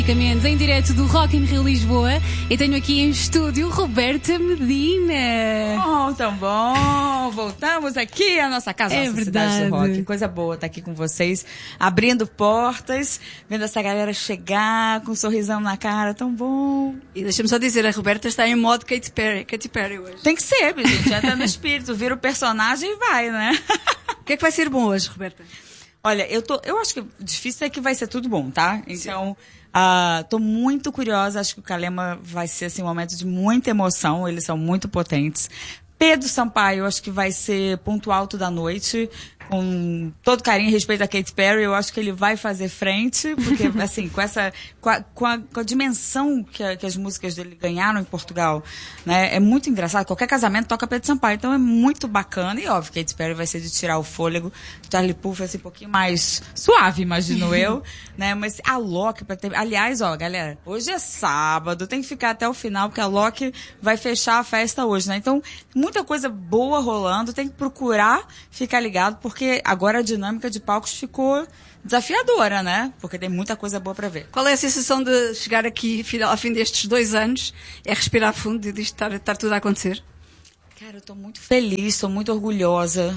Em direto do Rock in Rio Lisboa, e tenho aqui em estúdio Roberta Medina. Oh, tão bom! Voltamos aqui à nossa casa, É nossa verdade. cidade do rock. Coisa boa estar aqui com vocês, abrindo portas, vendo essa galera chegar com um sorrisão na cara, tão bom. E deixa-me só dizer, a Roberta está em modo Katy Perry hoje. Tem que ser, gente, entra no espírito, vira o personagem e vai, né? O que é que vai ser bom hoje, Roberta? Olha, eu acho que difícil é que vai ser tudo bom, tá? Então, tô muito curiosa, acho que o Calema vai ser assim, um momento de muita emoção, eles são muito potentes. Pedro Sampaio, acho que vai ser ponto alto da noite, com todo carinho e respeito a Katy Perry, eu acho que ele vai fazer frente, porque assim, com a dimensão que as músicas dele ganharam em Portugal, né, é muito engraçado, qualquer casamento toca Pedro Sampaio, então é muito bacana, e óbvio, Katy Perry vai ser de tirar o fôlego, Charlie Puth vai ser um pouquinho mais suave, imagino eu, né, mas a Loki, aliás, ó, galera, hoje é sábado, tem que ficar até o final, porque a Loki vai fechar a festa hoje, né, então, muita coisa boa rolando, tem que procurar ficar ligado, porque agora a dinâmica de palcos ficou desafiadora, né? Porque tem muita coisa boa para ver. Qual é a sensação de chegar aqui ao fim destes 2 anos? É respirar fundo e estar tudo a acontecer? Cara, eu tô muito feliz, tô muito orgulhosa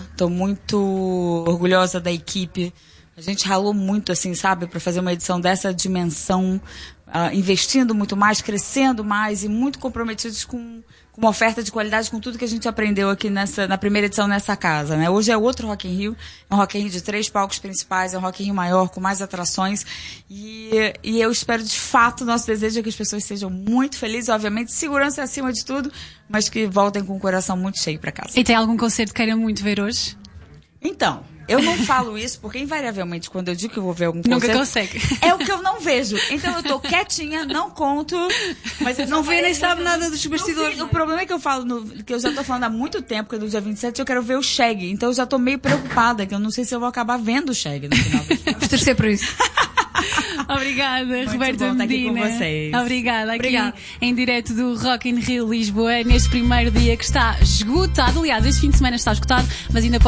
da equipe. A gente ralou muito, assim, sabe, para fazer uma edição dessa dimensão, investindo muito mais, crescendo mais e muito comprometidos com uma oferta de qualidade, com tudo que a gente aprendeu aqui na primeira edição nessa casa, né? Hoje é outro Rock in Rio, é um Rock in Rio de 3 palcos principais, é um Rock in Rio maior, com mais atrações, e eu espero, de fato, nosso desejo é que as pessoas sejam muito felizes, obviamente, segurança acima de tudo, mas que voltem com o coração muito cheio para casa. E tem algum concerto que queiram muito ver hoje? Então, eu não falo isso porque, invariavelmente, quando eu digo que eu vou ver algum concerto... Nunca consegue. É o que eu não vejo. Então, eu tô quietinha, não conto... Mas não vê nem sabe nada dos bastidores. O problema é que eu falo, que eu já tô falando há muito tempo, que no dia 27 eu quero ver o Shaggy. Então, eu já tô meio preocupada, que eu não sei se eu vou acabar vendo o Shaggy no final. Vamos torcer por isso. Obrigada, muito Roberta bom Medina. Estar aqui com vocês. Obrigada. Em direto do Rock in Rio Lisboa, neste primeiro dia que está esgotado. Aliás, este fim de semana está esgotado, mas ainda